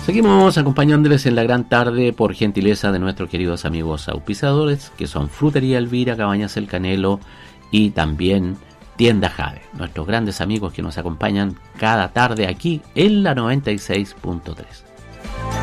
Seguimos acompañándoles en la gran tarde por gentileza de nuestros queridos amigos auspiciadores, que son Frutería Elvira, Cabañas El Canelo y también Tienda Jade, nuestros grandes amigos que nos acompañan cada tarde aquí en la 96.3.